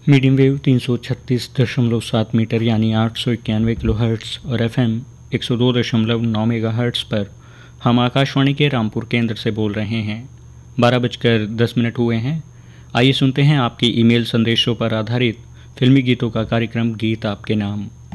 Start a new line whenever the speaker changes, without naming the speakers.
Medium wave 336.7 metre यानी 891 kilohertz और FM 102.9 megahertz पर हम आकाशवाणी के रामपुर केंद्र से बोल रहे हैं। 12:10 हुए हैं। आइए सुनते हैं आपके ईमेल संदेशों पर आधारित फिल्मी गीतों का कार्यक्रम गीत आपके नाम।